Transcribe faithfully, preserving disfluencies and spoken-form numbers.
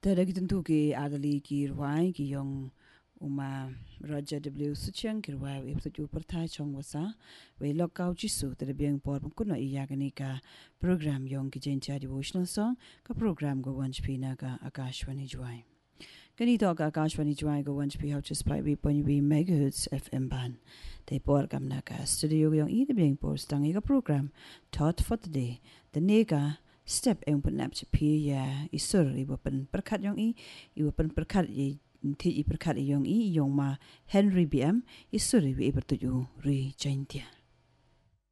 Tada tentu ki adali ki ruai ki yong uma Raja W Suchang ki ruai we tu pertai chong wasa we lokau jisu tada biang por kuno iya gani ka program yong ki jencha devotional song ka program go wanch pina ka Akashwani Juai. Kani to ka Akashwani Juai go wanch pi how just play we point we megahertz F M ban. Te por kam na ka studio yong i de biang por stang ka program taught for the day. The nega step ang penap cepi ya isur ibu pen perkat yong i ibu pen perkat i ti i perkat yong i yong ma Henry B M isur ibu bertuju ri jaintia.